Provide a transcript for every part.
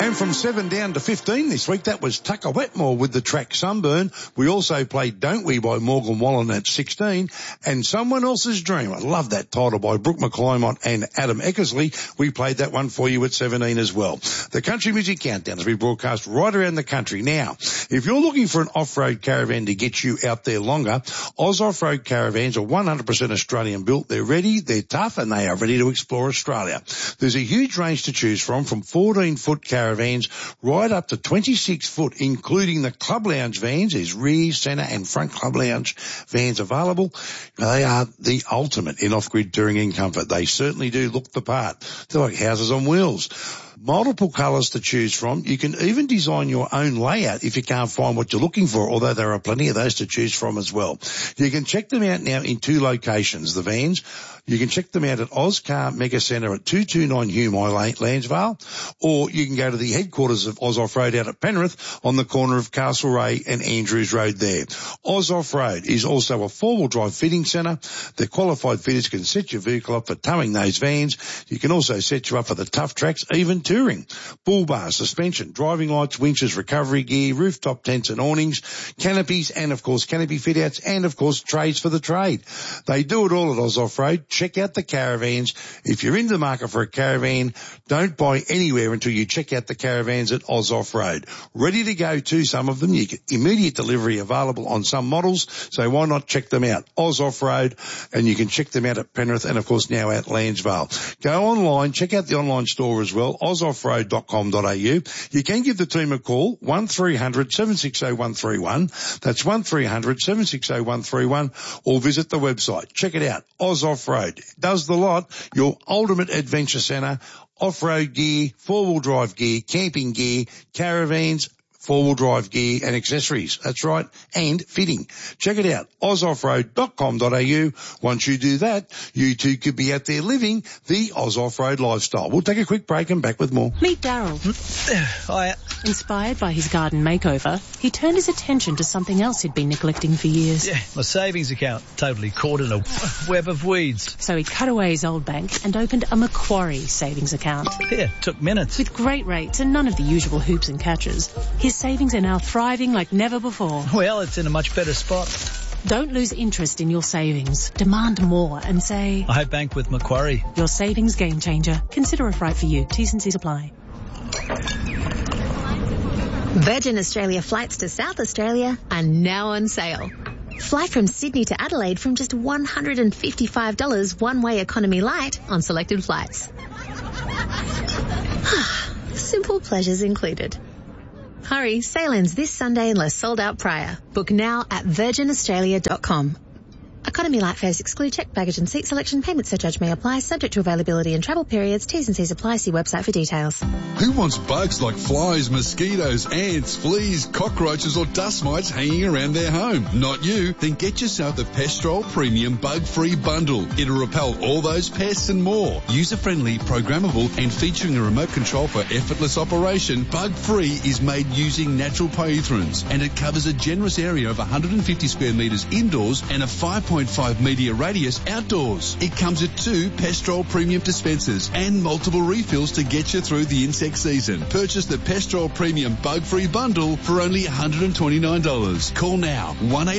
And from 7 down to 15 this week, that was Tucker Wetmore with the track Sunburn. We also played Don't We by Morgan Wallen at 16, and Someone Else's Dream. I love that title by Brooke McClymont and Adam Eckersley. We played that one for you at 17 as well. The Country Music Countdown as we broadcast right around the country. Now, if you're looking for an off-road caravan to get you out there longer, Oz Off-Road Caravans are 100% Australian built. They're ready, they're tough, and they are ready to explore Australia. There's a huge range to choose from 14-foot caravans right up to 26-foot, including the club lounge vans. There's rear, centre and front club lounge vans available. They are the ultimate in off-grid touring and comfort. They certainly do look the part. They're like houses on wheels. Multiple colours to choose from. You can even design your own layout if you can't find what you're looking for, although there are plenty of those to choose from as well. You can check them out now in 2 locations, the vans. You can check them out at Ozcar Mega Centre at 229 Hume High, Lansvale, or you can go to the headquarters of Oz Off-Road out at Penrith on the corner of Castlereagh and Andrews Road there. Oz Off-Road is also a 4-wheel drive fitting centre. The qualified fitters can set your vehicle up for towing those vans. You can also set you up for the tough tracks, even touring. Bull bars, suspension, driving lights, winches, recovery gear, rooftop tents and awnings, canopies, and of course canopy fit outs, and of course trades for the trade. They do it all at Oz Off-Road. Check out the caravans. If you're in the market for a caravan, don't buy anywhere until you check out the caravans at Oz Off-Road. Ready to go too, some of them. You get immediate delivery available on some models, so why not check them out? Oz Off-Road, and you can check them out at Penrith and of course now at Lansvale. Go online, check out the online store as well, ozoffroad.com.au. You can give the team a call, 1300 760 131. That's 1300 760 131, or visit the website. Check it out. Oz Off-Road does the lot. Your ultimate adventure centre, off-road gear, 4-wheel drive gear, camping gear, caravans, 4-wheel drive gear and accessories. That's right. And fitting. Check it out. ozoffroad.com.au. Once you do that, you too could be out there living the Oz Off-Road lifestyle. We'll take a quick break and back with more. Meet Daryl. Hiya. Inspired by his garden makeover, he turned his attention to something else he'd been neglecting for years. Yeah, my savings account. Totally caught in a web of weeds. So he cut away his old bank and opened a Macquarie savings account. Yeah, took minutes. With great rates and none of the usual hoops and catches, his savings are now thriving like never before. Well, it's in a much better spot. Don't lose interest in your savings. Demand more and say, I bank with Macquarie. Your savings game changer. Consider if right for you. T's and C's apply. Virgin Australia flights to South Australia are now on sale. Fly from Sydney to Adelaide from just $155 one-way economy light on selected flights. Simple pleasures included. Hurry, sale ends this Sunday unless sold out prior. Book now at virginaustralia.com. Economy light fares exclude checked baggage and seat selection. Payment surcharge may apply, subject to availability and travel periods. T's and C's apply. See website for details. Who wants bugs like flies, mosquitoes, ants, fleas, cockroaches or dust mites hanging around their home? Not you. Then get yourself the Pestrol Premium Bug-Free Bundle. It'll repel all those pests and more. User-friendly, programmable and featuring a remote control for effortless operation, Bug-Free is made using natural pyrethroins and it covers a generous area of 150 square metres indoors and a 5.5 metre radius outdoors. It comes with 2 Pestrol Premium dispensers and multiple refills to get you through the insect season. Purchase the Pestrol Premium Bug-Free Bundle for only $129. Call now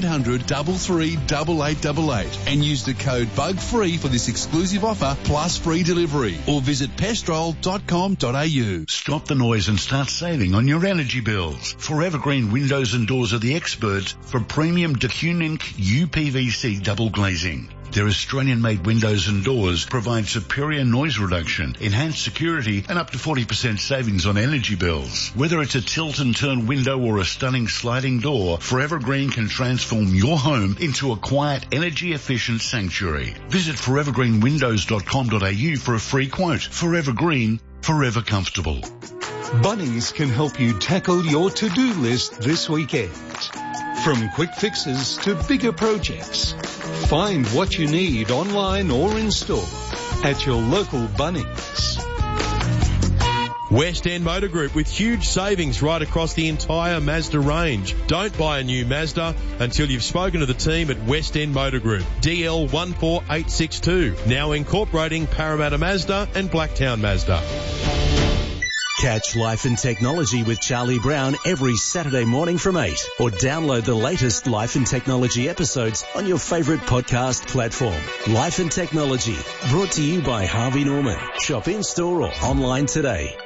1-800-338888 and use the code BUGFREE for this exclusive offer plus free delivery, or visit pestrol.com.au. Stop the noise and start saving on your energy bills. Forever Green Windows and Doors are the experts for premium Decunink UPVC double glazing. Their Australian-made windows and doors provide superior noise reduction, enhanced security, and up to 40% savings on energy bills. Whether it's a tilt and turn window or a stunning sliding door, Forever Green can transform your home into a quiet, energy-efficient sanctuary. Visit forevergreenwindows.com.au for a free quote. Forever Green, forever comfortable. Bunnings can help you tackle your to-do list this weekend. From quick fixes to bigger projects, find what you need online or in store at your local Bunnings. West End Motor Group with huge savings right across the entire Mazda range. Don't buy a new Mazda until you've spoken to the team at West End Motor Group. DL 14862, now incorporating Parramatta Mazda and Blacktown Mazda. Catch Life and Technology with Charlie Brown every Saturday morning from 8, or download the latest Life and Technology episodes on your favourite podcast platform. Life and Technology, brought to you by Harvey Norman. Shop in-store or online today.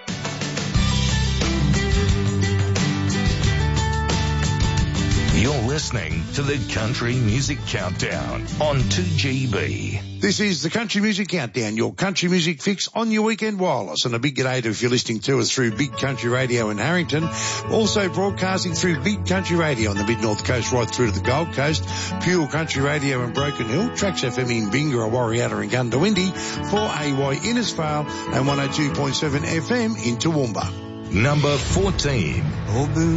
You're listening to the Country Music Countdown on 2GB. This is the Country Music Countdown, your country music fix on your weekend wireless. And a big g'day to if you're listening to us through Big Country Radio in Harrington. Also broadcasting through Big Country Radio on the Mid-North Coast right through to the Gold Coast. Pure Country Radio in Broken Hill. Tracks FM in Bingara, Warriata and Gundawindi. 4AY Innisfail and 102.7 FM in Toowoomba. Number 14.